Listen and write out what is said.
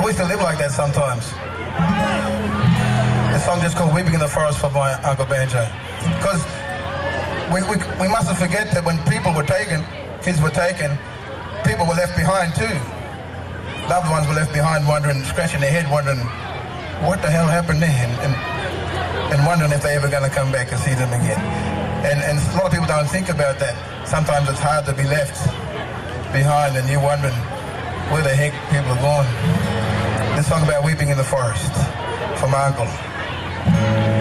we used to live like that sometimes. The song just called Weeping in the Forest for my Uncle Banjo. Because we mustn't forget that when people were taken, kids were taken, people were left behind too. Loved ones were left behind wondering, scratching their head, wondering, what the hell happened there? And wondering if they're ever going to come back and see them again. And a lot of people don't think about that. Sometimes it's hard to be left behind and you're wondering where the heck people are gone. This song about weeping in the forest for my uncle.